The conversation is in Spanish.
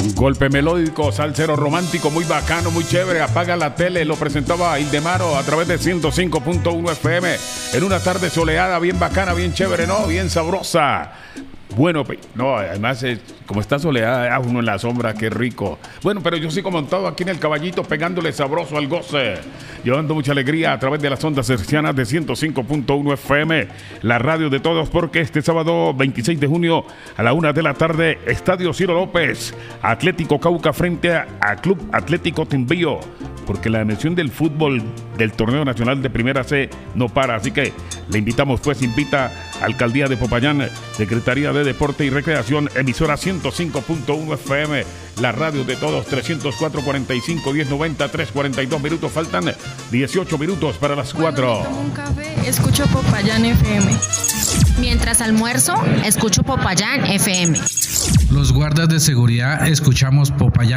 Golpe melódico, salsero romántico, muy bacano, muy chévere. Apaga la tele, lo presentaba Ildemaro a través de 105.1 FM. En una tarde soleada, bien bacana, bien chévere, ¿no? Bien sabrosa. Bueno, no, además, como está soleada, uno en la sombra, qué rico. Bueno, pero yo sigo montado aquí en el caballito, pegándole sabroso al goce, llevando mucha alegría a través de las ondas hercianas de 105.1 FM, la radio de todos, porque este sábado 26 de junio a la 1 de la tarde, Estadio Ciro López, Atlético Cauca frente a Club Atlético Timbío, porque la emisión del fútbol del torneo nacional de Primera C no para, así que le invitamos, pues, invita Alcaldía de Popayán, Secretaría de Deporte y Recreación, emisora 105.1 FM, la radio de todos, 304-45-1090, 3:42 minutos, faltan 18 minutos para las 4. Tomo un café, escucho Popayán FM. Mientras almuerzo, escucho Popayán FM. Los guardas de seguridad escuchamos Popayán